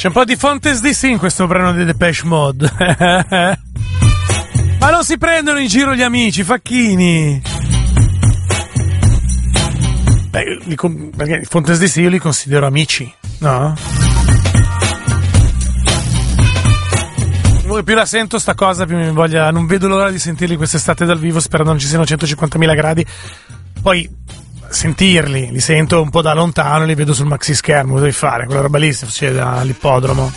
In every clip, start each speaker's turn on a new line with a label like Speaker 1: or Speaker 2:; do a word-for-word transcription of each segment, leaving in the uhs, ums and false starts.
Speaker 1: C'è un po' di Fontes D C in questo brano di Depeche Mode. Ma non si prendono in giro gli amici, facchini. Beh, li, perché Fontes D C io li considero amici, no? Più la sento sta cosa, più mi voglia. Non vedo l'ora di sentirli quest'estate dal vivo, sperando non ci siano centocinquantamila gradi. Poi sentirli, li sento un po' da lontano, li vedo sul maxi schermo. Cosa devi fare? Quella roba lì si succede all'ippodromo.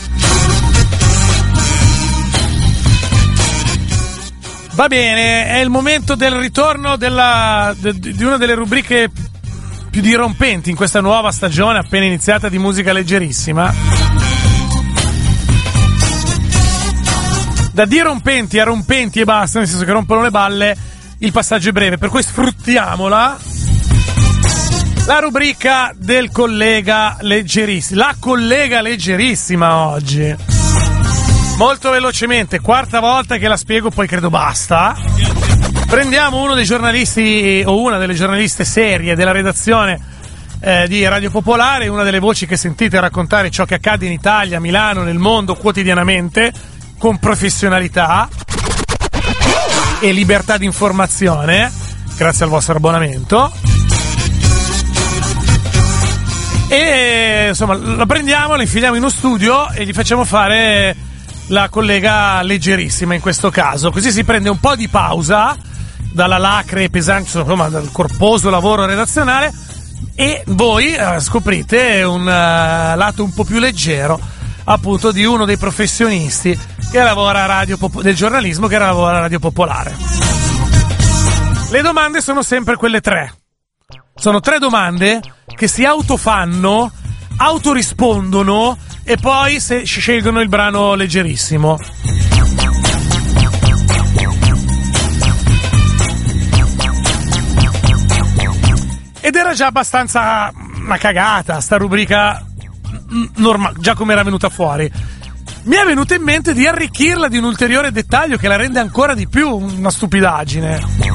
Speaker 1: Va bene, è il momento del ritorno della, de, di una delle rubriche più dirompenti in questa nuova stagione appena iniziata di musica leggerissima. Da dirompenti a rompenti e basta, nel senso che rompono le balle, il passaggio è breve, per cui sfruttiamola. La rubrica del collega leggerissimo, la collega leggerissima oggi. Molto velocemente, quarta volta che la spiego, poi credo basta. Prendiamo uno dei giornalisti o una delle giornaliste serie della redazione eh, di Radio Popolare, una delle voci che sentite raccontare ciò che accade in Italia, a Milano, nel mondo quotidianamente, con professionalità e libertà di informazione, grazie al vostro abbonamento. E insomma lo prendiamo, lo infiliamo in uno studio e gli facciamo fare la collega leggerissima in questo caso, così si prende un po' di pausa dalla lacre pesante, insomma dal corposo lavoro redazionale, e voi eh, scoprite un uh, lato un po' più leggero appunto di uno dei professionisti che lavora a Radio Pop- del giornalismo che lavora a Radio Popolare. Le domande sono sempre quelle tre. Sono tre domande che si autofanno, autorispondono e poi se scelgono il brano leggerissimo. Ed era già abbastanza una cagata sta rubrica, normale, già come era venuta fuori. Mi è venuto in mente di arricchirla di un ulteriore dettaglio che la rende ancora di più una stupidaggine.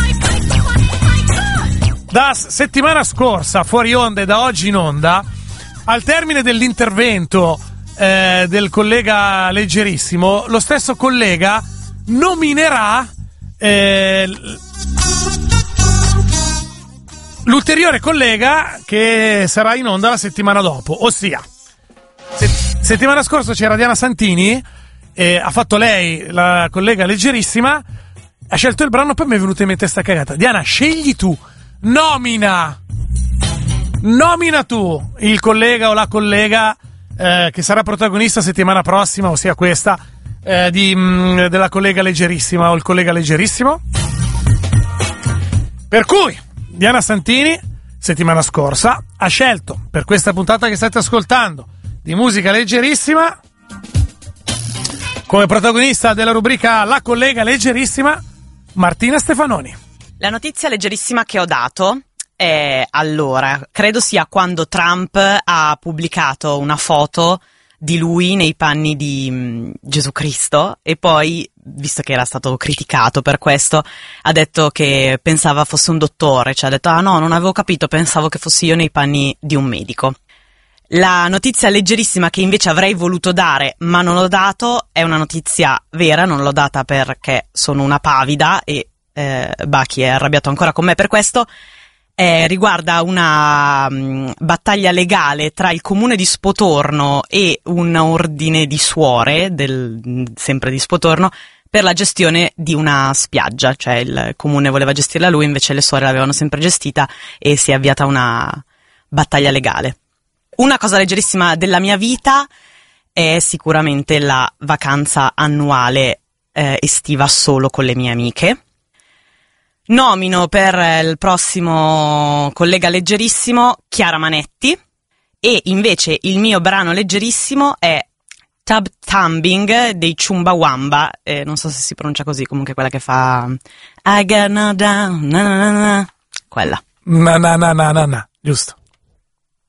Speaker 1: Da settimana scorsa, fuori onda, e da oggi in onda, al termine dell'intervento eh, del collega leggerissimo, lo stesso collega nominerà eh, l'ulteriore collega che sarà in onda la settimana dopo, ossia settimana scorsa c'era Diana Santini, eh, ha fatto lei la collega leggerissima, ha scelto il brano, poi mi è venuta in mente sta cagata. Diana, scegli tu, nomina nomina tu il collega o la collega eh, che sarà protagonista settimana prossima, ossia questa eh, di, mh, della collega leggerissima o il collega leggerissimo. Per cui Diana Santini settimana scorsa ha scelto per questa puntata che state ascoltando di musica leggerissima come protagonista della rubrica La collega leggerissima Martina Stefanoni.
Speaker 2: La notizia leggerissima che ho dato è, allora, credo sia quando Trump ha pubblicato una foto di lui nei panni di mh, Gesù Cristo e poi, visto che era stato criticato per questo, ha detto che pensava fosse un dottore, cioè ha detto ah no, non avevo capito, pensavo che fossi io nei panni di un medico. La notizia leggerissima che invece avrei voluto dare ma non l'ho dato è una notizia vera, non l'ho data perché sono una pavida e eh, Bachi è arrabbiato ancora con me per questo. Eh, riguarda una mh, battaglia legale tra il comune di Spotorno e un ordine di suore, del, sempre di Spotorno, per la gestione di una spiaggia, cioè il comune voleva gestirla lui, invece le suore l'avevano sempre gestita e si è avviata una battaglia legale. Una cosa leggerissima della mia vita è sicuramente la vacanza annuale eh, estiva solo con le mie amiche. Nomino per il prossimo collega leggerissimo Chiara Manetti e invece il mio brano leggerissimo è Tub Thumbing dei Chumbawamba, eh, non so se si pronuncia così, comunque quella che fa I got no down, na na na na, quella.
Speaker 1: Na na na na na na, giusto.